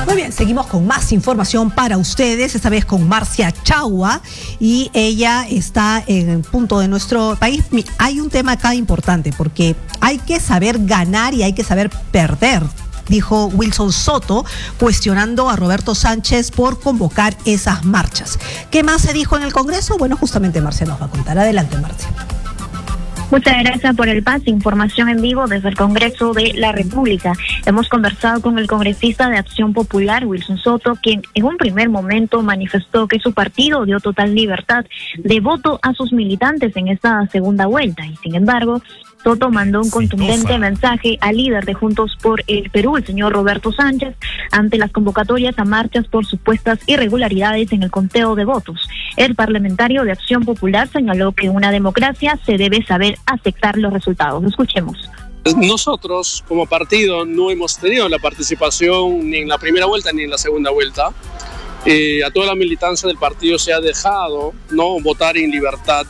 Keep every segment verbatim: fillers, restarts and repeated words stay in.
Muy bien, seguimos con más información para ustedes, esta vez con Marcia Chagua, y ella está en el punto de nuestro país. Hay un tema acá importante, porque hay que saber ganar y hay que saber perder, dijo Wilson Soto, cuestionando a Roberto Sánchez por convocar esas marchas. ¿Qué más se dijo en el Congreso? Bueno, justamente Marcia nos va a contar. Adelante, Marcia. Muchas gracias por el pase. Información en vivo desde el Congreso de la República. Hemos conversado con el congresista de Acción Popular, Wilson Soto, quien en un primer momento manifestó que su partido dio total libertad de voto a sus militantes en esta segunda vuelta. Y sin embargo, Soto mandó un contundente mensaje al líder de Juntos por el Perú, el señor Roberto Sánchez, ante las convocatorias a marchas por supuestas irregularidades en el conteo de votos. El parlamentario de Acción Popular señaló que en una democracia se debe saber aceptar los resultados. Escuchemos. Nosotros, como partido, no hemos tenido la participación ni en la primera vuelta ni en la segunda vuelta. Eh, a toda la militancia del partido se ha dejado no votar en libertad.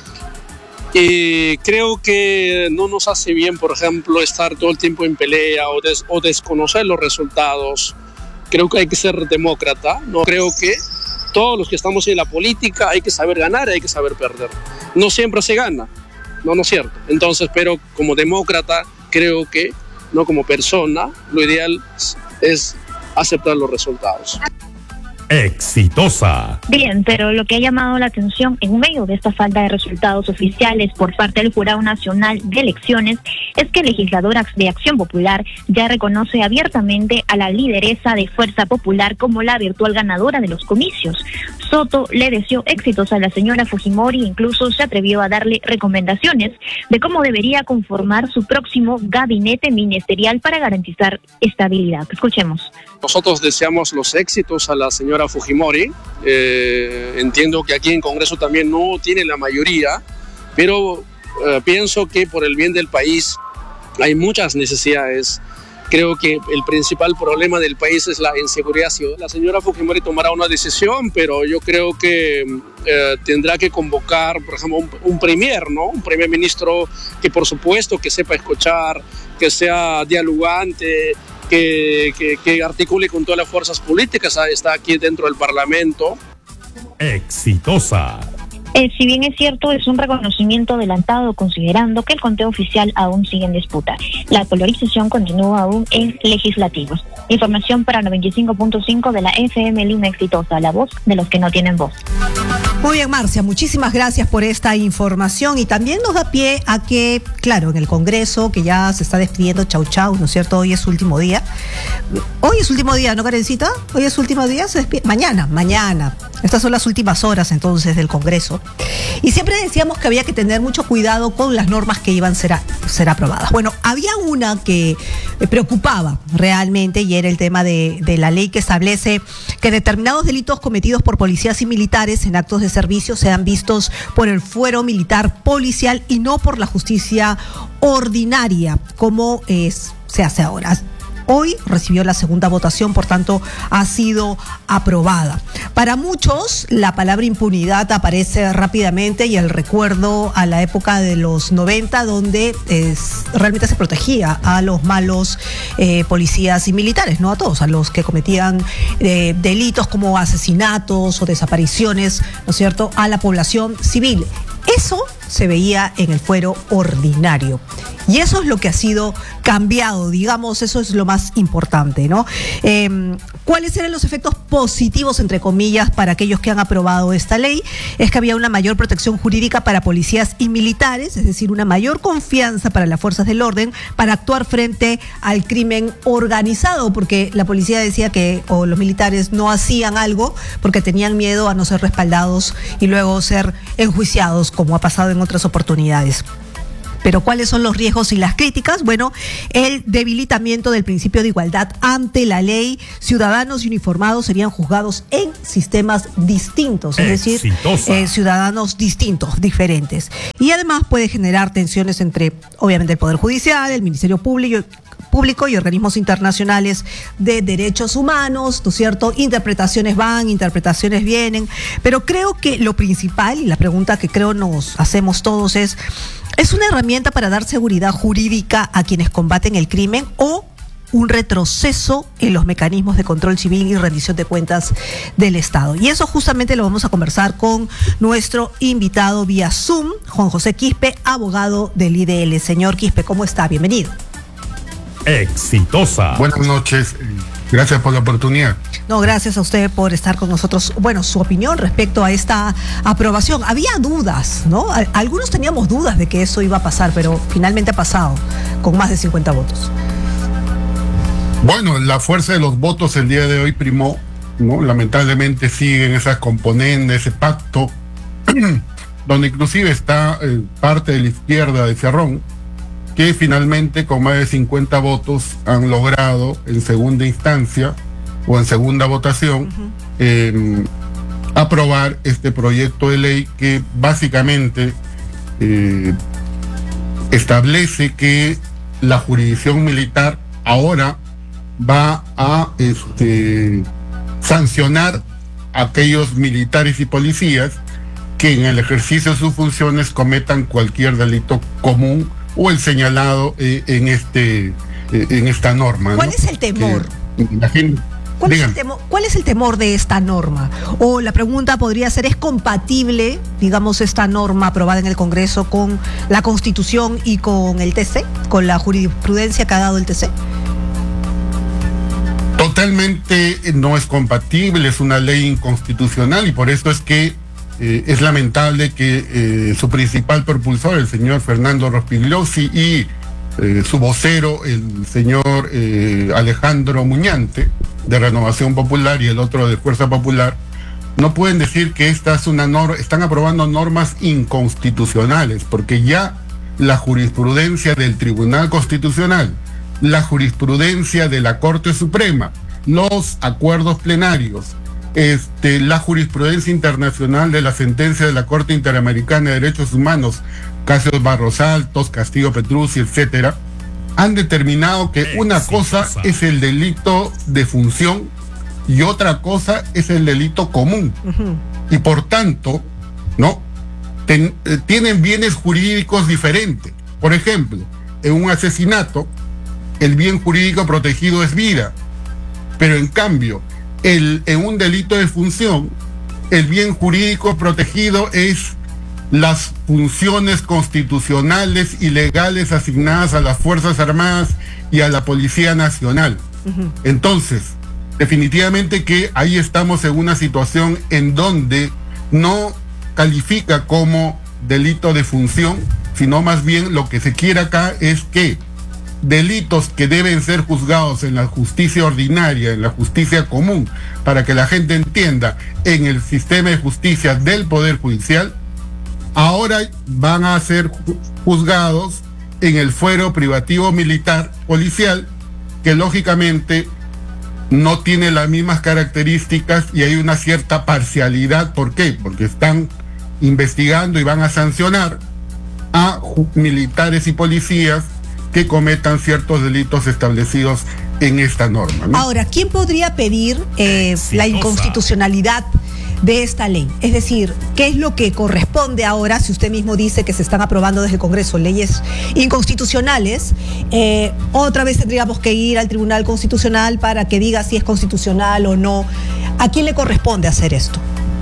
Y creo que no nos hace bien, por ejemplo, estar todo el tiempo en pelea o, des, o desconocer los resultados. Creo que hay que ser demócrata, ¿no? Creo que todos los que estamos en la política hay que saber ganar y hay que saber perder. No siempre se gana, no, no es cierto. Entonces, pero como demócrata, creo que, no como persona, lo ideal es aceptar los resultados. Exitosa. Bien, pero lo que ha llamado la atención en medio de esta falta de resultados oficiales por parte del Jurado Nacional de Elecciones es que el legislador de Acción Popular ya reconoce abiertamente a la lideresa de Fuerza Popular como la virtual ganadora de los comicios. Soto le deseó éxitos a la señora Fujimori e incluso se atrevió a darle recomendaciones de cómo debería conformar su próximo gabinete ministerial para garantizar estabilidad. Escuchemos. Nosotros deseamos los éxitos a la señora Fujimori. Eh, entiendo que aquí en Congreso también no tiene la mayoría, pero eh, pienso que por el bien del país hay muchas necesidades. Creo que el principal problema del país es la inseguridad. La señora Fujimori tomará una decisión, pero yo creo que eh, tendrá que convocar, por ejemplo, un, un premier, ¿no? Un primer ministro que, por supuesto, que sepa escuchar, que sea dialogante, que, que, que articule con todas las fuerzas políticas. Está aquí dentro del Parlamento. Exitosa. Eh, si bien es cierto, es un reconocimiento adelantado considerando que el conteo oficial aún sigue en disputa. La polarización continúa aún en legislativos. Información para noventa y cinco punto cinco de la F M Lima Exitosa, la voz de los que no tienen voz. Muy bien, Marcia, muchísimas gracias por esta información y también nos da pie a que, claro, en el Congreso, que ya se está despidiendo, chau chau, ¿no es cierto? Hoy es su último día. Hoy es su último día, ¿no, Karencita? Hoy es su último día, se despide. Mañana, mañana. Estas son las últimas horas entonces del Congreso. Y siempre decíamos que había que tener mucho cuidado con las normas que iban a ser, a, ser aprobadas. Bueno, había una que preocupaba realmente y era el tema de, de la ley que establece que determinados delitos cometidos por policías y militares en actos de servicio sean vistos por el fuero militar policial y no por la justicia ordinaria, como es, se hace ahora. Hoy recibió la segunda votación, por tanto, ha sido aprobada. Para muchos, la palabra impunidad aparece rápidamente y el recuerdo a la época de los noventa, donde es, realmente se protegía a los malos eh, policías y militares, no a todos, a los que cometían eh, delitos como asesinatos o desapariciones, ¿no es cierto?, a la población civil. Eso se veía en el fuero ordinario. Y eso es lo que ha sido cambiado, digamos, eso es lo más importante, ¿no? Eh, ¿Cuáles eran los efectos positivos, entre comillas, para aquellos que han aprobado esta ley? Es que había una mayor protección jurídica para policías y militares, es decir, una mayor confianza para las fuerzas del orden para actuar frente al crimen organizado, porque la policía decía que, o los militares no hacían algo porque tenían miedo a no ser respaldados y luego ser enjuiciados, como ha pasado en otras oportunidades. Pero ¿cuáles son los riesgos y las críticas? Bueno, el debilitamiento del principio de igualdad ante la ley. Ciudadanos y uniformados serían juzgados en sistemas distintos, es decir, eh, ciudadanos distintos, diferentes. Y además puede generar tensiones entre, obviamente, el Poder Judicial, el Ministerio Público, público y organismos internacionales de derechos humanos, ¿no es cierto? Interpretaciones van, interpretaciones vienen, pero creo que lo principal y la pregunta que creo nos hacemos todos es, ¿es una herramienta para dar seguridad jurídica a quienes combaten el crimen o un retroceso en los mecanismos de control civil y rendición de cuentas del Estado. Y eso justamente lo vamos a conversar con nuestro invitado vía Zoom, Juan José Quispe, abogado del I D L. Señor Quispe, ¿cómo está? Bienvenido. Exitosa. Buenas noches, gracias por la oportunidad. No, gracias a usted por estar con nosotros. Bueno, su opinión respecto a esta aprobación. Había dudas, ¿no? Algunos teníamos dudas de que eso iba a pasar, pero finalmente ha pasado con más de cincuenta votos. Bueno, la fuerza de los votos el día de hoy primó, ¿no? Lamentablemente siguen esas componentes, ese pacto, donde inclusive está eh, parte de la izquierda de Cerrón, que finalmente con más de cincuenta votos han logrado en segunda instancia o en segunda votación uh-huh. eh, aprobar este proyecto de ley que básicamente eh, establece que la jurisdicción militar ahora va a este, sancionar a aquellos militares y policías que en el ejercicio de sus funciones cometan cualquier delito común o el señalado eh, en este eh, en esta norma. ¿Cuál ¿no? es el temor? Que, imagino, ¿Cuál es, el temor, ¿Cuál es el temor de esta norma? O la pregunta podría ser, ¿es compatible, digamos, esta norma aprobada en el Congreso con la Constitución y con el T C, con la jurisprudencia que ha dado el T C? Totalmente no es compatible, es una ley inconstitucional y por eso es que eh, es lamentable que eh, su principal propulsor, el señor Fernando Rospigliosi, y eh, su vocero, el señor eh, Alejandro Muñante, de Renovación Popular, y el otro de Fuerza Popular, no pueden decir que esta es una norma, están aprobando normas inconstitucionales, porque ya la jurisprudencia del Tribunal Constitucional, la jurisprudencia de la Corte Suprema, los acuerdos plenarios, este, la jurisprudencia internacional de la sentencia de la Corte Interamericana de Derechos Humanos, casos Barros Altos, Castillo Petruzzi, etcétera, han determinado que una cosa es el delito de función y otra cosa es el delito común. Uh-huh. Y por tanto, ¿no? Ten, eh, tienen bienes jurídicos diferentes. Por ejemplo, en un asesinato, el bien jurídico protegido es vida, pero en cambio, el, en un delito de función, el bien jurídico protegido es las funciones constitucionales y legales asignadas a las Fuerzas Armadas y a la Policía Nacional. Uh-huh. Entonces, definitivamente que ahí estamos en una situación en donde no califica como delito de función, sino más bien lo que se quiere acá es que delitos que deben ser juzgados en la justicia ordinaria, en la justicia común, para que la gente entienda, en el sistema de justicia del Poder Judicial, ahora van a ser juzgados en el fuero privativo militar policial, que lógicamente no tiene las mismas características y hay una cierta parcialidad. ¿Por qué? Porque están investigando y van a sancionar a militares y policías que cometan ciertos delitos establecidos en esta norma, ¿no? Ahora, ¿quién podría pedir eh, la inconstitucionalidad de esta ley? Es decir, ¿qué es lo que corresponde ahora? Si usted mismo dice que se están aprobando desde el Congreso leyes inconstitucionales, eh, otra vez tendríamos que ir al Tribunal Constitucional para que diga si es constitucional o no. ¿A quién le corresponde hacer esto?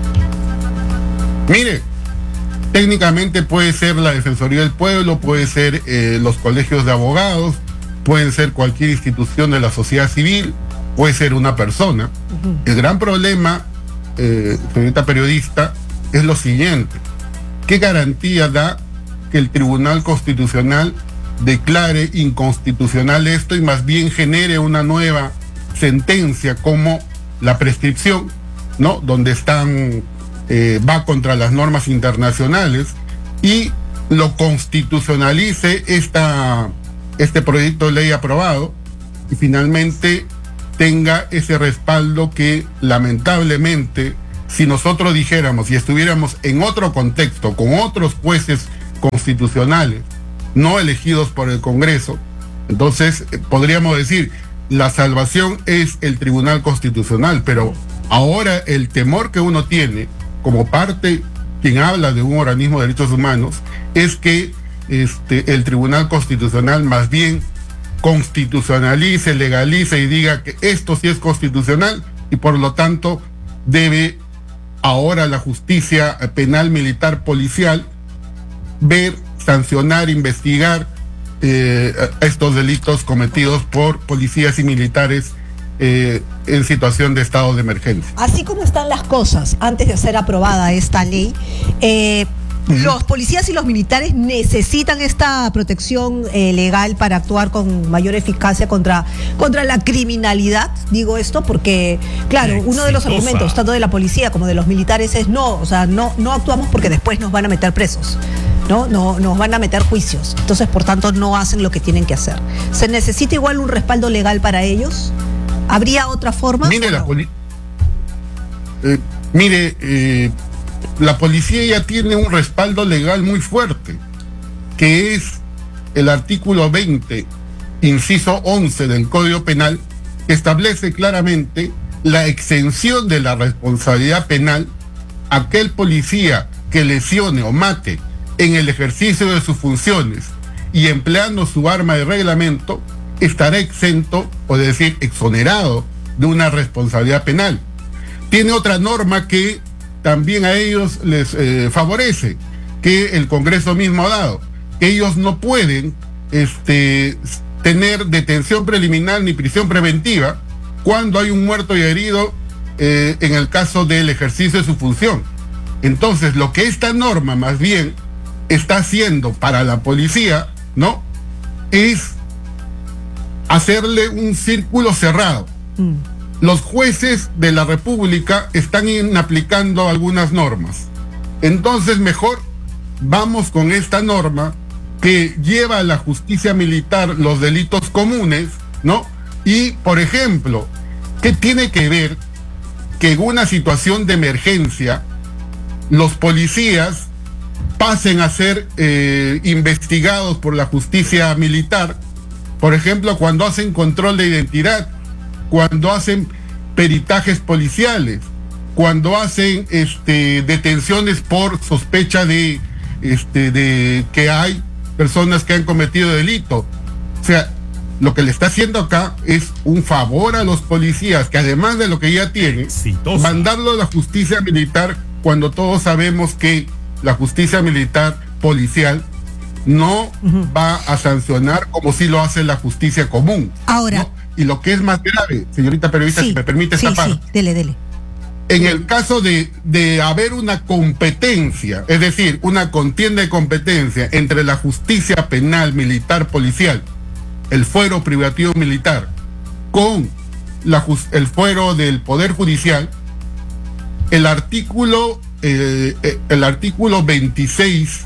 Mire, técnicamente puede ser la Defensoría del Pueblo, puede ser eh, los colegios de abogados, pueden ser cualquier institución de la sociedad civil, puede ser una persona. Uh-huh. El gran problema, eh, señorita periodista, es lo siguiente: ¿qué garantía da que el Tribunal Constitucional declare inconstitucional esto y más bien genere una nueva sentencia como la prescripción, ¿no? Donde están Eh, va contra las normas internacionales y lo constitucionalice esta, este proyecto de ley aprobado y finalmente tenga ese respaldo que lamentablemente, si nosotros dijéramos y estuviéramos en otro contexto con otros jueces constitucionales no elegidos por el Congreso, entonces eh, podríamos decir la salvación es el Tribunal Constitucional, pero ahora el temor que uno tiene como parte, quien habla de un organismo de derechos humanos, es que este, el Tribunal Constitucional más bien constitucionalice, legalice y diga que esto sí es constitucional y por lo tanto debe ahora la justicia penal, militar, policial ver, sancionar, investigar eh, estos delitos cometidos por policías y militares eh, en situación de estado de emergencia. Así como están las cosas antes de ser aprobada esta ley, eh, los policías y los militares necesitan esta protección eh, legal para actuar con mayor eficacia contra, contra la criminalidad. Digo esto porque, claro, Exitosa. Uno de los argumentos, tanto de la policía como de los militares, es no, o sea, no, no actuamos porque después nos van a meter presos, ¿no? No, nos van a meter juicios. Entonces, por tanto, no hacen lo que tienen que hacer. ¿Se necesita igual un respaldo legal para ellos? ¿Habría otra forma? Mire, la no? poli eh, mire, eh, la policía ya tiene un respaldo legal muy fuerte, que es el artículo veinte, inciso once del Código Penal, que establece claramente la exención de la responsabilidad penal a aquel policía que lesione o mate en el ejercicio de sus funciones y empleando su arma de reglamento, estará exento, o decir, exonerado de una responsabilidad penal. Tiene otra norma que también a ellos les eh, favorece, que el Congreso mismo ha dado, que ellos no pueden este, tener detención preliminar ni prisión preventiva cuando hay un muerto y herido eh, en el caso del ejercicio de su función. Entonces, lo que esta norma más bien está haciendo para la policía, ¿no?, es hacerle un círculo cerrado. Mm. Los jueces de la República están aplicando algunas normas. Entonces, mejor vamos con esta norma que lleva a la justicia militar los delitos comunes, ¿no? Y, por ejemplo, ¿qué tiene que ver que en una situación de emergencia los policías pasen a ser eh, investigados por la justicia militar? Por ejemplo, cuando hacen control de identidad, cuando hacen peritajes policiales, cuando hacen este, detenciones por sospecha de, este, de que hay personas que han cometido delito. O sea, lo que le está haciendo acá es un favor a los policías, que además de lo que ya tienen, Exitosa. mandarlo a la justicia militar, cuando todos sabemos que la justicia militar policial no uh-huh. va a sancionar como si lo hace la justicia común. Ahora, ¿no? Y lo que es más grave, señorita periodista, sí, si me permite esta sí, parte. Sí, dele, dele. En el caso de, de haber una competencia, es decir, una contienda de competencia entre la justicia penal, militar, policial, el fuero privativo militar, con la, el fuero del Poder Judicial, el artículo, eh, el artículo veintiséis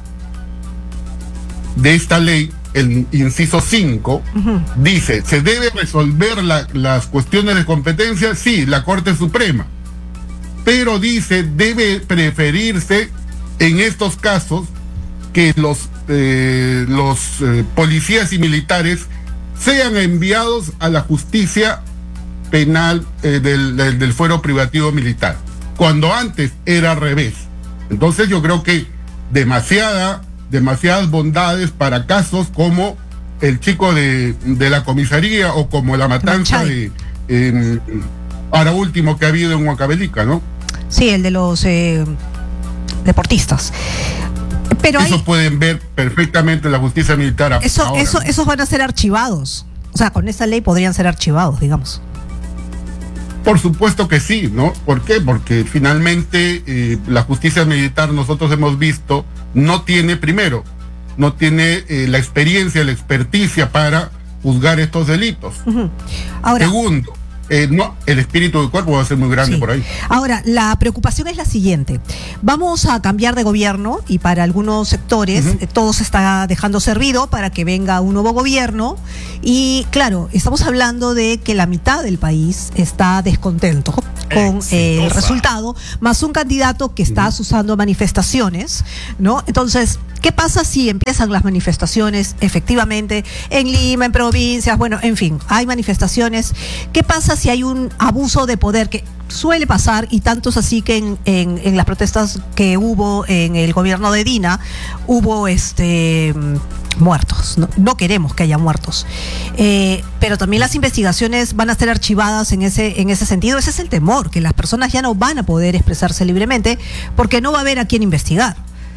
de esta ley, el inciso cinco, uh-huh. dice, ¿se debe resolver la, las cuestiones de competencia? Sí, la Corte Suprema. Pero dice, debe preferirse en estos casos que los, eh, los eh, policías y militares sean enviados a la justicia penal eh, del, del, del fuero privativo militar, cuando antes era al revés. Entonces yo creo que demasiada... demasiadas bondades para casos como el chico de, de la comisaría o como la matanza de eh, ahora último que ha habido en Huancavelica, ¿no? Sí, el de los eh, deportistas. Pero eso hay... pueden ver perfectamente la justicia militar. Eso, ahora, eso, ¿no? Esos van a ser archivados. O sea, con esta ley podrían ser archivados, digamos. Por supuesto que sí, ¿no? ¿Por qué? Porque finalmente eh, la justicia militar, nosotros hemos visto, no tiene, primero, no tiene eh, la experiencia, la experticia para juzgar estos delitos. Uh-huh. Ahora, segundo, eh, no, el espíritu del cuerpo va a ser muy grande sí. por ahí. Ahora, la preocupación es la siguiente. Vamos a cambiar de gobierno y para algunos sectores uh-huh. eh, todo se está dejando servido para que venga un nuevo gobierno y claro, estamos hablando de que la mitad del país está descontento con eh, el resultado, más un candidato que está uh-huh. usando manifestaciones, ¿no? Entonces, ¿Qué pasa si empiezan las manifestaciones efectivamente en Lima, en provincias? Bueno, en fin, hay manifestaciones. ¿Qué pasa si hay un abuso de poder que suele pasar, y tantos así que en, en, en las protestas que hubo en el gobierno de Dina hubo este muertos? No, no queremos que haya muertos, eh, pero también las investigaciones van a ser archivadas en ese, en ese sentido. Ese es el temor, que las personas ya no van a poder expresarse libremente porque no va a haber a quién investigar.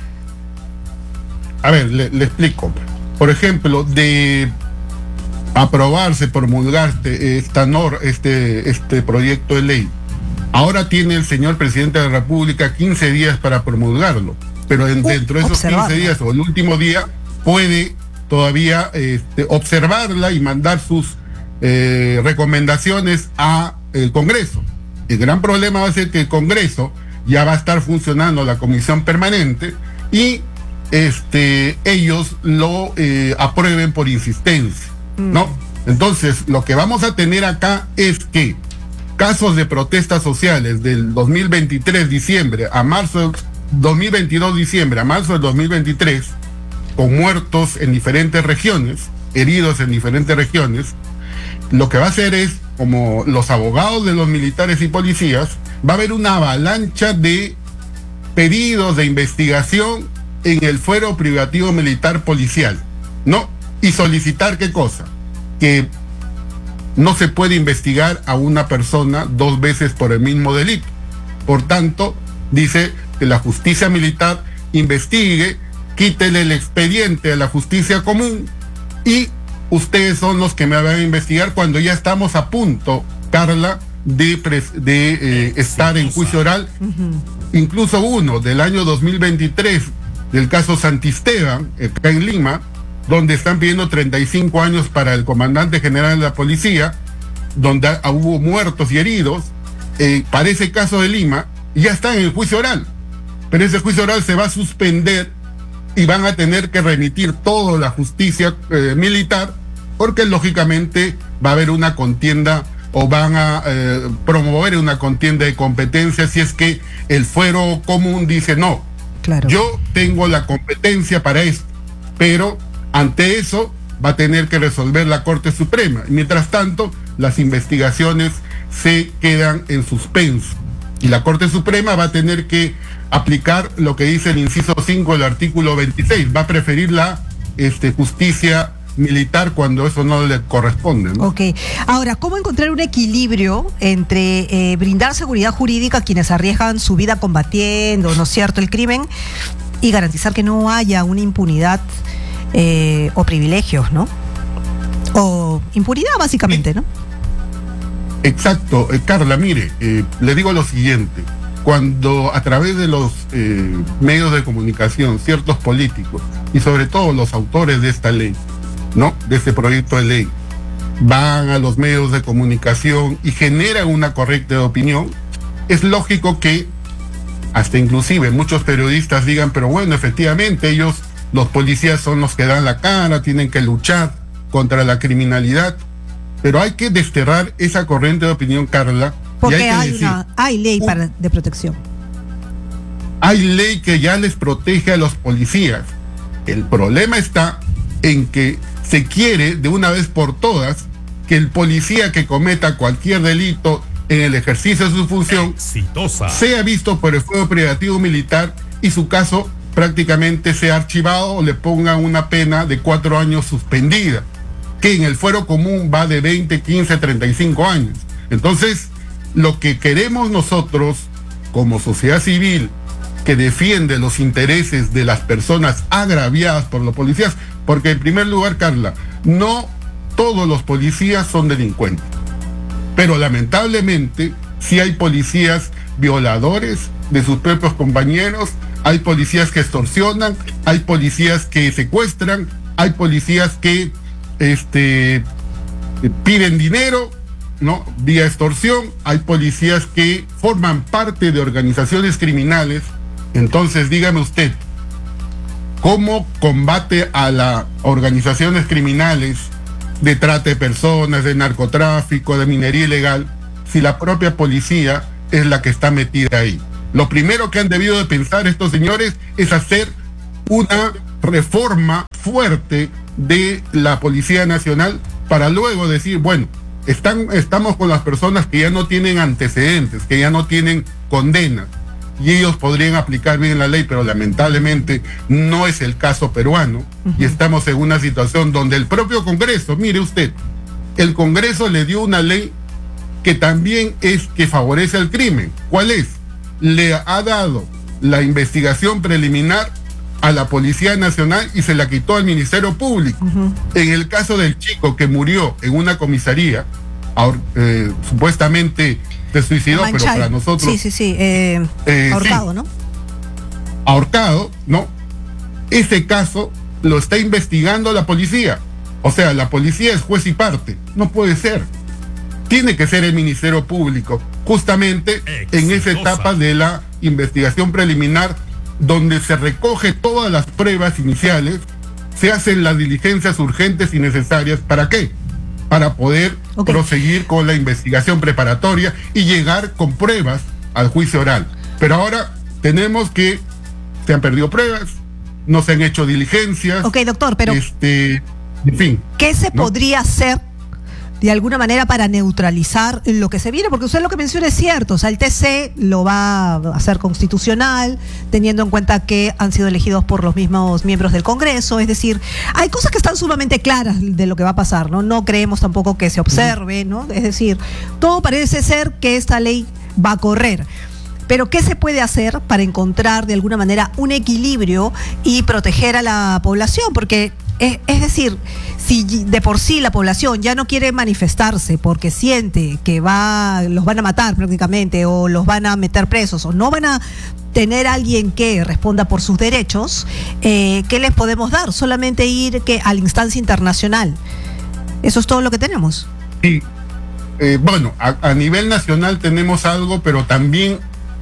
A ver, le, le explico. Por ejemplo, de aprobarse, promulgarse esta nor, este, este proyecto de ley, ahora tiene el señor presidente de la República quince días para promulgarlo, pero en, dentro de esos quince días o el último día puede todavía este, observarla y mandar sus eh, recomendaciones a el Congreso. El gran problema va a ser que el Congreso ya va a estar funcionando la comisión permanente y este, ellos lo eh, aprueben por insistencia, ¿no? Entonces, lo que vamos a tener acá es que casos de protestas sociales del dos mil veintitrés diciembre a marzo del dos mil veintidós diciembre a marzo del dos mil veintitrés, con muertos en diferentes regiones, heridos en diferentes regiones, lo que va a hacer es, como los abogados de los militares y policías, va a haber una avalancha de pedidos de investigación en el fuero privativo militar policial, ¿no? Y solicitar ¿qué cosa? Que no se puede investigar a una persona dos veces por el mismo delito. Por tanto, dice que la justicia militar investigue, quítele el expediente a la justicia común y ustedes son los que me van a investigar cuando ya estamos a punto, Carla, de, pres, de eh, estar en juicio oral. Uh-huh. Incluso uno del año dos mil veintitrés, del caso Santisteban, acá en Lima, donde están pidiendo treinta y cinco años para el comandante general de la policía, donde hubo muertos y heridos. Eh, para ese caso de Lima, ya están en el juicio oral, pero ese juicio oral se va a suspender y van a tener que remitir toda la justicia eh, militar, porque lógicamente va a haber una contienda o van a eh, promover una contienda de competencia si es que el fuero común dice no, claro, yo tengo la competencia para esto, pero ante eso va a tener que resolver la Corte Suprema. Mientras tanto, las investigaciones se quedan en suspenso y la Corte Suprema va a tener que aplicar lo que dice el inciso cinco del artículo veintiséis, va a preferir la este, justicia militar cuando eso no le corresponde, ¿no? Ok. Ahora, ¿cómo encontrar un equilibrio entre eh, brindar seguridad jurídica a quienes arriesgan su vida combatiendo, ¿no es cierto?, el crimen, y garantizar que no haya una impunidad eh, o privilegios, ¿no? O impunidad, básicamente, ¿no? Exacto. Eh, Carla, mire, eh, le digo lo siguiente. Cuando a través de los eh, medios de comunicación, ciertos políticos y sobre todo los autores de esta ley, ¿no?, de este proyecto de ley, van a los medios de comunicación y generan una correcta opinión, es lógico que hasta inclusive muchos periodistas digan, pero bueno, efectivamente ellos, los policías son los que dan la cara, tienen que luchar contra la criminalidad, pero hay que desterrar esa corriente de opinión, Carla. Porque hay, hay, decir, una, hay ley un, para, de protección. Hay ley que ya les protege a los policías. El problema está en que se quiere de una vez por todas que el policía que cometa cualquier delito en el ejercicio de su función Exitosa. sea visto por el fuero privativo militar y su caso prácticamente sea archivado o le pongan una pena de cuatro años suspendida, que en el fuero común va de veinte, quince, treinta y cinco años. Entonces, lo que queremos nosotros como sociedad civil que defiende los intereses de las personas agraviadas por los policías, porque en primer lugar, Carla, no todos los policías son delincuentes, pero lamentablemente sí hay policías violadores de sus propios compañeros, hay policías que extorsionan, hay policías que secuestran, hay policías que este, piden dinero, ¿no?, vía extorsión, hay policías que forman parte de organizaciones criminales. Entonces, dígame usted, ¿cómo combate a las organizaciones criminales de trata de personas, de narcotráfico, de minería ilegal, si la propia policía es la que está metida ahí? Lo primero que han debido de pensar estos señores es hacer una reforma fuerte de la Policía Nacional para luego decir, bueno, están, estamos con las personas que ya no tienen antecedentes, que ya no tienen condenas, y ellos podrían aplicar bien la ley, pero lamentablemente no es el caso peruano. Uh-huh. Y estamos en una situación donde el propio Congreso, mire usted, el Congreso le dio una ley que también es que favorece al crimen. ¿Cuál es? Le ha dado la investigación preliminar a la Policía Nacional y se la quitó al Ministerio Público. Uh-huh. En el caso del chico que murió en una comisaría, ahor, eh, supuestamente se suicidó, Manchay, pero para nosotros... Sí, sí, sí, eh, eh, ahorcado, sí, ¿no? Ahorcado, ¿no? Ese caso lo está investigando la policía. O sea, la policía es juez y parte. No puede ser. Tiene que ser el Ministerio Público, justamente Exitosa. En esa etapa de la investigación preliminar, donde se recoge todas las pruebas iniciales, se hacen las diligencias urgentes y necesarias. ¿Para qué? Para poder okay. proseguir con la investigación preparatoria y llegar con pruebas al juicio oral. Pero ahora tenemos que se han perdido pruebas, no se han hecho diligencias. Ok, doctor, pero... Este, en fin. ¿Qué se ¿no? podría hacer de alguna manera para neutralizar lo que se viene? Porque usted lo que menciona es cierto, o sea, el T C lo va a hacer constitucional, teniendo en cuenta que han sido elegidos por los mismos miembros del Congreso, es decir, hay cosas que están sumamente claras de lo que va a pasar, ¿no? No creemos tampoco que se observe, ¿no? Es decir, todo parece ser que esta ley va a correr. Pero ¿qué se puede hacer para encontrar de alguna manera un equilibrio y proteger a la población? Porque es, es decir, si de por sí la población ya no quiere manifestarse porque siente que va, los van a matar prácticamente, o los van a meter presos, o no van a tener a alguien que responda por sus derechos, eh, ¿qué les podemos dar? Solamente ir que a la instancia internacional. Eso es todo lo que tenemos. Sí, eh, bueno, a, a nivel nacional tenemos algo, pero también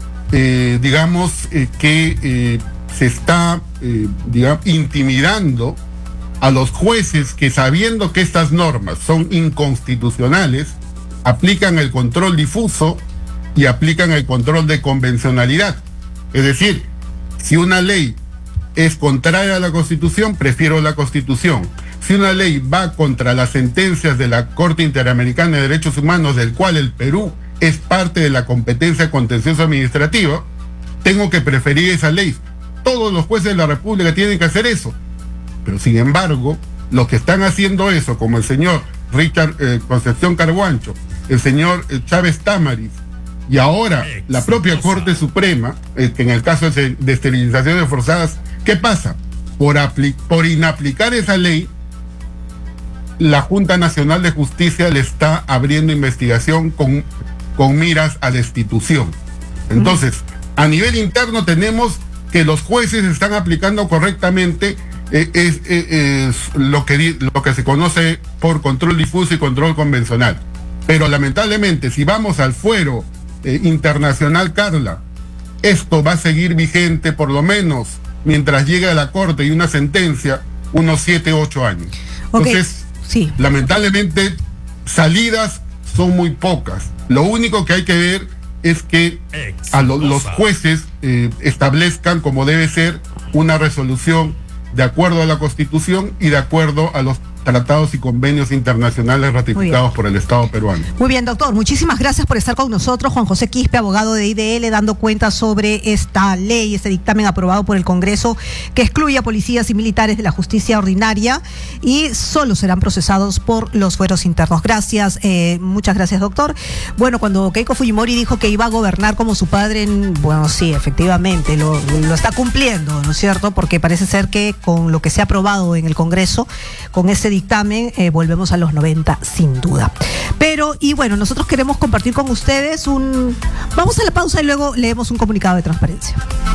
eh, digamos eh, que eh, se está eh, digamos, intimidando a los jueces que, sabiendo que estas normas son inconstitucionales, aplican el control difuso y aplican el control de convencionalidad. Es decir, si una ley es contraria a la Constitución, prefiero la Constitución. Si una ley va contra las sentencias de la Corte Interamericana de Derechos Humanos, del cual el Perú es parte de la competencia contencioso administrativa, tengo que preferir esa ley. Todos los jueces de la República tienen que hacer eso. Pero sin embargo, los que están haciendo eso, como el señor Richard eh, Concepción Carguancho, el señor eh, Chávez Tamariz, y ahora la propia Corte Suprema, eh, que en el caso de, de esterilizaciones forzadas, ¿qué pasa? Por, apli- por inaplicar esa ley, la Junta Nacional de Justicia le está abriendo investigación con, con miras a destitución. Entonces, a nivel interno tenemos que los jueces están aplicando correctamente eh, es, eh, es lo que, lo que se conoce por control difuso y control convencional. Pero lamentablemente, si vamos al fuero eh, internacional, Carla, esto va a seguir vigente por lo menos mientras llegue a la Corte y una sentencia, unos siete, ocho años. Okay. Entonces, sí. lamentablemente, salidas son muy pocas. Lo único que hay que ver es que a lo, los jueces eh, establezcan como debe ser una resolución de acuerdo a la Constitución y de acuerdo a los tratados y convenios internacionales ratificados por el Estado peruano. Muy bien, doctor. Muchísimas gracias por estar con nosotros. Juan José Quispe, abogado de I D L, dando cuenta sobre esta ley, este dictamen aprobado por el Congreso que excluye a policías y militares de la justicia ordinaria y solo serán procesados por los fueros internos. Gracias, eh, muchas gracias, doctor. Bueno, cuando Keiko Fujimori dijo que iba a gobernar como su padre, bueno, sí, efectivamente, lo, lo está cumpliendo, ¿no es cierto? Porque parece ser que con lo que se ha aprobado en el Congreso, con este dictamen, eh, volvemos a los noventa sin duda. Pero, y bueno, nosotros queremos compartir con ustedes un... Vamos a la pausa y luego leemos un comunicado de transparencia.